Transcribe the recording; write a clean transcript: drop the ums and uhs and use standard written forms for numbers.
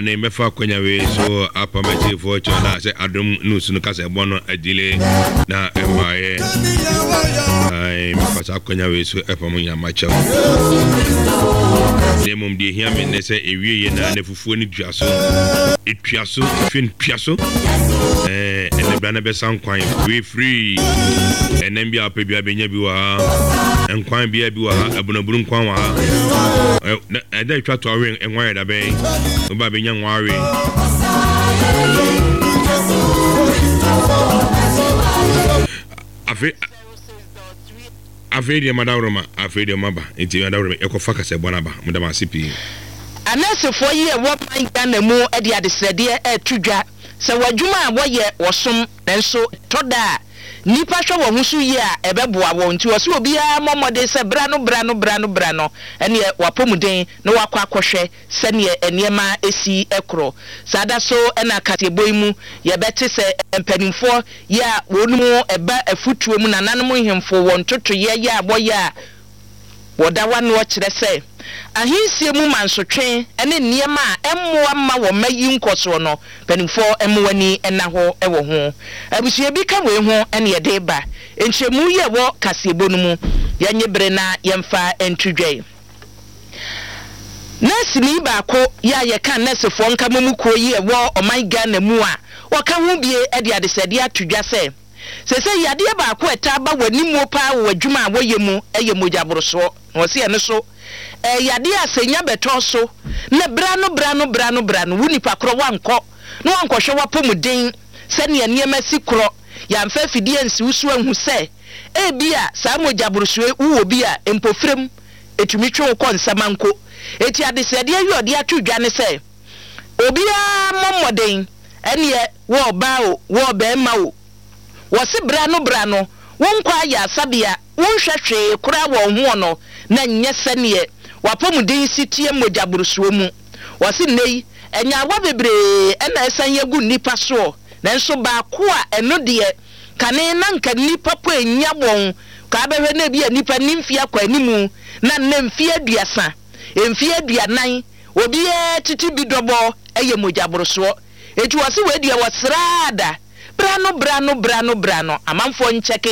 ane mefa kwanya we so apamati for chona say adom news no kase bono adile na emaye ai mefa kwanya we so epamu nyamacha nemum de hia me ne say ewie na nefufuo ni duaso etwaso fin piaso ene bra na be san kwan we free enem bia apebia benya bi wa enkwan bia bi wa abunaburu nkwan wa eda twa to awen enwan da ben oba benya nwawe afedi madawroma afedi maba enti madawroma ekofa kase bonaba mudama sipi anasefo ye wo man na mu e de adesrede etudwa se wadwuma a woye wosom nanso toda nipa hwe wo husu ye a ebeboa wo nti wo se obi a momode se bra no ene wapomuden na wakwa akohwe se ne eniema esi ekro sada so ena kateboy mu ye bete se empanimfo ye a wonu eba afutuo mu nananom hemfo won toto ye a boye a wodawa no kire se ahinsie mu mansotwe ene niema a emmoa ma wo mayi nkoso no panimfo emwani ena ho ewo ho abusua bi ka we ho ene ye de ba enchemu ye wo kasebo no mu yenyebre na yemfa entudwe nasi ni ba ko ya ye kan nasi fo nka mamu ko ye wo omaiga na mu a waka ho bie e de adesede atudwa se yade ba ko eta ba wanimu pa wo adwuma a woye mu eye mojaborso wo se ene so yade asenya beto so na bra no wuni pakro wanko no wankɔhwe wapomuden se ne niema sikro ya mfa fidie nsi usu ahu se bia saa mojaborso uwo bia empofrem etumi twe ko nsamanko eti adesede ayode atudwa ne se obia momoden ene wo ba o wo ba ma o wose bra no wonkwa ya sabia wonhwehwe kura wo ho no na nye sene wapomuden sitie mojaborso mu wose nei enya wa bebre ena esan yegu nipa so nanso ba ko a eno de kane na nka nipa po enya bon ka behwe na bia nipa nimfia kwa animu na nemfia aduasa emfia aduanan obi titi bidobo eye mojaborso eti wose we dia wasrada brano amanfo ncheke